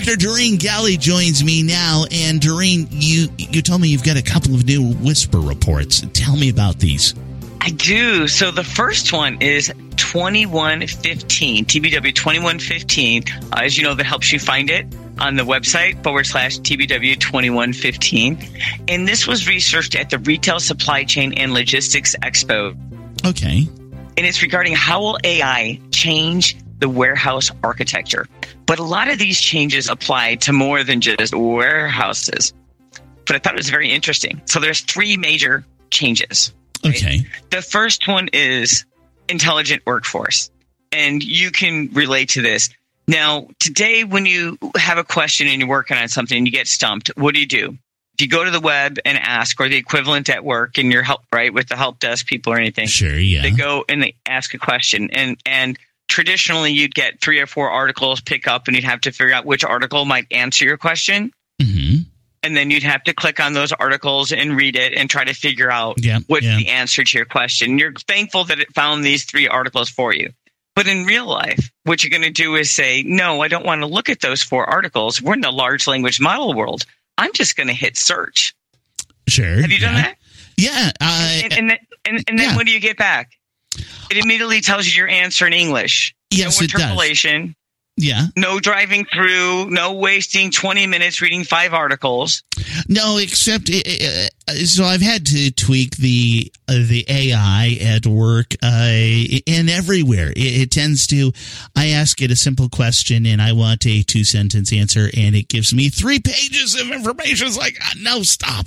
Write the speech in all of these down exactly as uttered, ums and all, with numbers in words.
Doctor Doreen Galley joins me now. And Doreen, you, you told me you've got a couple of new Whisper reports. Tell me about these. I do. So the first one is twenty-one fifteen, T B W twenty-one fifteen. Uh, as you know, that helps you find it on the website, forward slash T B W twenty-one fifteen. And this was researched at the Retail Supply Chain and Logistics Expo. Okay. And it's regarding how will A I change the warehouse architecture. But a lot of these changes apply to more than just warehouses. But I thought it was very interesting. So there's three major changes. Right? Okay. The first one is intelligent workforce. And you can relate to this. Now, today, when you have a question and you're working on something and you get stumped, what do you do? If you go to the web and ask, or the equivalent at work and you're help, right, with the help desk people or anything. Sure, yeah. They go and they ask a question. And, and traditionally, you'd get three or four articles pick up and you'd have to figure out which article might answer your question. Mm-hmm. And then you'd have to click on those articles and read it and try to figure out yeah, what's yeah. the answer to your question. You're thankful that it found these three articles for you. But in real life, what you're going to do is say, no, I don't want to look at those four articles. We're in the large language model world. I'm just going to hit search. Sure. Have you done yeah. that? Yeah. Uh, and, and, then, and, and then yeah. what do you get back? It immediately tells you your answer in English. Yes, no it does. interpolation. Yeah. No driving through, no wasting twenty minutes reading five articles. No, except uh, so I've had to tweak the uh, the A I at work uh, and everywhere. It, it tends to. I ask it a simple question and I want a two sentence answer, and it gives me three pages of information. It's like, uh, no, stop.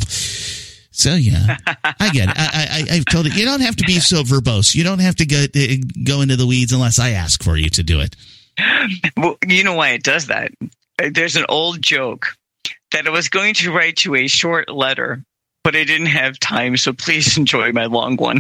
So yeah, I get it. I, I, I've told it you don't have to be so verbose. You don't have to go uh, go into the weeds unless I ask for you to do it. Well, you know why it does that? There's an old joke that I was going to write you a short letter, but I didn't have time, so please enjoy my long one.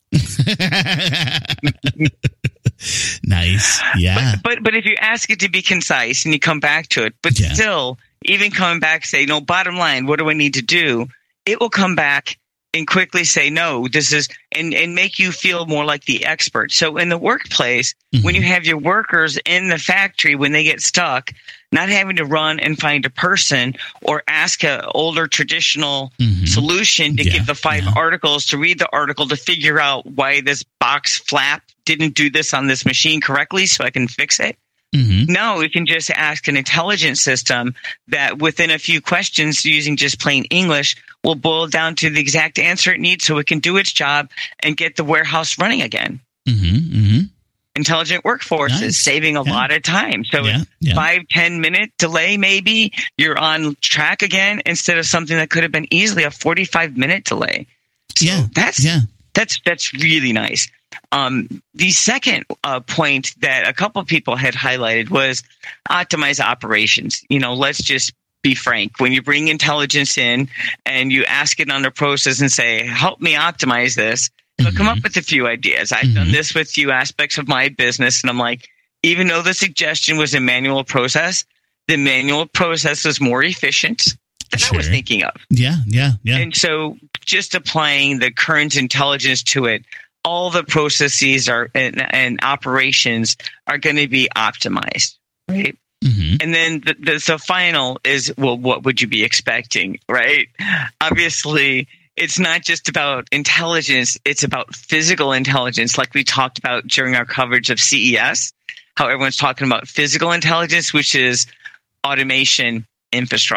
Nice. Yeah. But, but but if you ask it to be concise and you come back to it, but yeah. still, even coming back, say, no, bottom line, what do I need to do? It will come back and quickly say, no, this is, and, and make you feel more like the expert. So in the workplace, mm-hmm. when you have your workers in the factory, when they get stuck, not having to run and find a person or ask an older traditional mm-hmm. solution to yeah, give the five yeah. articles, to read the article, to figure out why this box flap didn't do this on this machine correctly so I can fix it. Mm-hmm. No, we can just ask an intelligent system that within a few questions using just plain English will boil down to the exact answer it needs so it can do its job and get the warehouse running again. Mm-hmm. Mm-hmm. Intelligent workforce nice. Is saving a yeah. lot of time. So yeah. in Yeah. five, ten minute delay, maybe you're on track again instead of something that could have been easily a forty-five minute delay. So yeah. that's, yeah. that's, that's really nice. Um, the second uh, point that a couple of people had highlighted was optimize operations. You know, let's just be frank. When you bring intelligence in and you ask it on a process and say, help me optimize this, it'll mm-hmm. come up with a few ideas. I've mm-hmm. done this with few aspects of my business. And I'm like, even though the suggestion was a manual process, the manual process was more efficient than sure. I was thinking of. Yeah, yeah, yeah. And so just applying the current intelligence to it, all the processes are and, and operations are going to be optimized, right? Mm-hmm. And then the, the, the final is, well, what would you be expecting, right? Obviously, it's not just about intelligence. It's about physical intelligence, like we talked about during our coverage of C E S, how everyone's talking about physical intelligence, which is automation infrastructure.